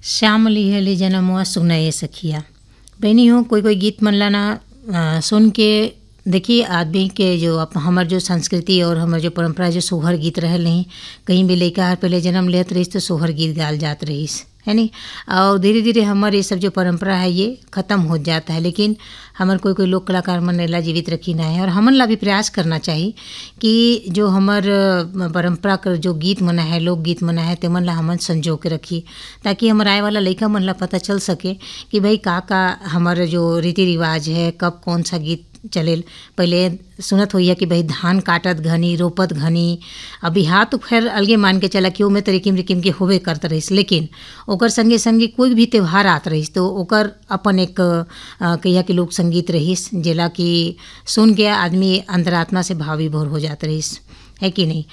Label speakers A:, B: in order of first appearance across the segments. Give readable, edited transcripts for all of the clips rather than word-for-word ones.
A: श्याम लिहले जनमुआ सुनए सखिया। बहनी हो कोई कोई गीत मन ला ना सुन के देखिए आदमी के जो हमर जो संस्कृति और हमर जो परंपरा जो सोहर गीत रहल नहीं, कहीं भी लइका हर पहले जन्म लेत रहीस तो सोहर गीत गाल जात रहीस है नी। और धीरे धीरे हमर ये सब जो परंपरा है ये ख़त्म हो जाता है, लेकिन हमर कोई कोई लोक कलाकार मन एला जीवित रखी ना है। और हमन ला भी प्रयास करना चाहिए कि जो हमर परंपरा कर जो गीत मना है, लोकगीत मना है, तेमन ला हमन संजो के रखी, ताकि हमर आए वाला लइका मन ला पता चल सके कि भाई का हमर जो रीति रिवाज है, कब कौन सा गीत चलेल। पहले सुनत होइया कि भाई धान काटत घनी रोपत घनी, अभी हाथ तो खैर अलगे मान के चला कि ओमे तरीकिम रिकिम के होबे करत रहीस, लेकिन ओकर संगे संगे कोई भी त्यौहार आत रहीस तो ओकर अपन एक कहिया कि लोक संगीत रहीस, जेला कि सुन के आदमी अंतरात्मा से भाव विभोर हो जात रहीस, है कि नहीं।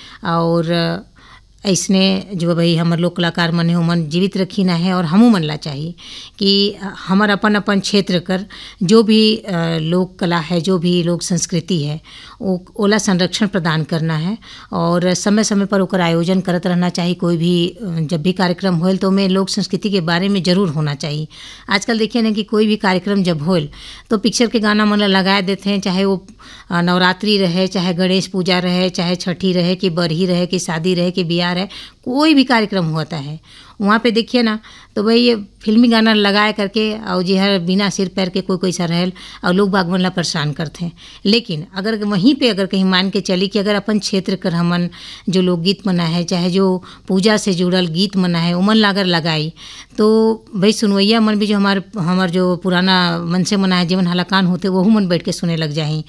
A: और ऐसने जो भाई हमर लोक कलाकार मन है ओमन जीवित रखी ना है। और हमू मन ला चाहिए कि हमर अपन अपन क्षेत्र कर जो भी लोक कला है, जो भी लोक संस्कृति है, ओला संरक्षण प्रदान करना है और समय समय पर ओकर आयोजन करत रहना चाहिए। कोई भी जब भी कार्यक्रम होल तो में लोक संस्कृति के बारे में ज़रूर होना चाहिए। आजकल देखिए ना कि कोई भी कार्यक्रम जब होल तो पिक्चर के गाना मन ला लगा देते हैं, चाहे वो नवरात्रि रहे, चाहे गणेश पूजा रहे, चाहे छठी रहे, कि बरही रहे, कि शादी रहे, कि बियाह रहे, कोई भी कार्यक्रम होता है वहाँ पे देखिए ना तो भाई ये फिल्मी गाना लगाए करके और जी हर बिना सिर पैर के कोई कोई सा रहल और लोग बागवन ला परेशान करते हैं। लेकिन अगर वहीं पे अगर कहीं मान के चली कि अगर अपन क्षेत्र कर हमन जो लोकगीत मना है, चाहे जो पूजा से जुड़ल गीत मना है, उमन ला अगर लगाई तो भाई सुनवैया मन भी जो हमार जो पुराना मन से मना है, जीवन हलाकान होते वहू मन बैठ के सुने लग जाही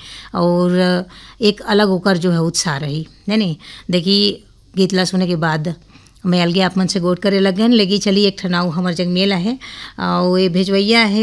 A: और एक अलग होकर जो है उत्साह रही नहीं। देखिए गीत ला सुने के बाद मैं अलगे आप मन से गोट करे लग गए, लेगी चली एक ठनाऊ हमर जग मेला है और ये भेजवैया है